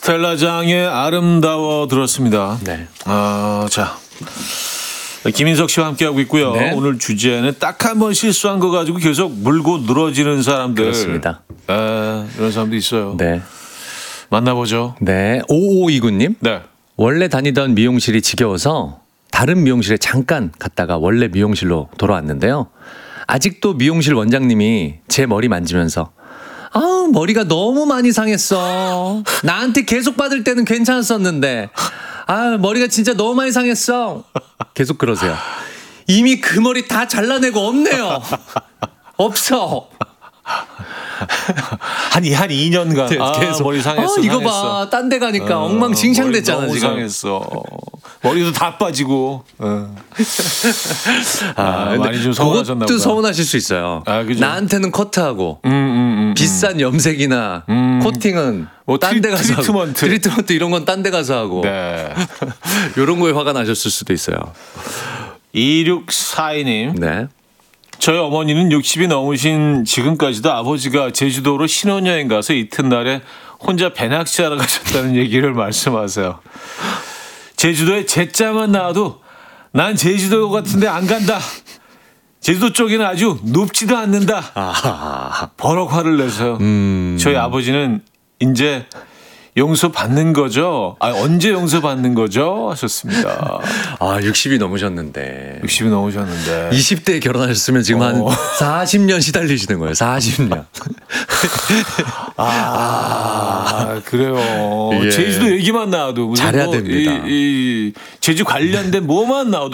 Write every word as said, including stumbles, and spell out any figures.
스텔라장의 아름다워 들었습니다. 네. 아, 자. 김인석 씨와 함께하고 있고요. 네. 오늘 주제는 딱 한 번 실수한 거 가지고 계속 물고 늘어지는 사람들. 그렇습니다. 에, 이런 사람도 있어요. 네. 만나보죠. 네. 오오이구 님. 네. 원래 다니던 미용실이 지겨워서 다른 미용실에 잠깐 갔다가 원래 미용실로 돌아왔는데요. 아직도 미용실 원장님이 제 머리 만지면서 아, 머리가 너무 많이 상했어. 나한테 계속 받을 때는 괜찮았었는데 아, 머리가 진짜 너무 많이 상했어. 계속 그러세요. 이미 그 머리 다 잘라내고 없네요. 없어. 한, 한 이 년간 계속. 아, 머리 상했어. 어, 이거 상했어. 봐. 딴 데 가니까 어, 엉망진창 머리 됐잖아, 너무 지금. 상했어. 머리도 다 빠지고. 어. 아, 아, 많이 좀 서운하셨나 그것도 보다. 서운하실 수 있어요. 아, 그죠? 나한테는 커트하고 음, 음, 음, 비싼 염색이나 음. 코팅은 뭐 딴 데 가서 트리트먼트. 하고 트리트먼트 이런 건 딴 데 가서 하고 네. 이런 거에 화가 나셨을 수도 있어요. 이육사이 님. 네. 저희 어머니는 육십이 넘으신 지금까지도 아버지가 제주도로 신혼여행 가서 이튿날에 혼자 배낚시하러 가셨다는 얘기를 말씀하세요. 제주도에 제자만 나와도 난 제주도 같은데 안 간다. 제주도 쪽에는 아주 높지도 않는다. 아, 버럭 화를 내서요. 음. 저희 아버지는 이제 용서 받는 거죠? 아, 언제 용서 받는 거죠? 하셨습니다. 아, 육십이 넘으셨는데. 육십이 넘으셨는데. 이십 대에 결혼하셨으면 지금 어. 한 사십 년 시달리시는 거예요. 사십 년. 아, 그래요. 예. 제주도 얘기만 나와도 무슨 잘해야 뭐 됩니다. 이, 이 제주 관련된 뭐만 나와도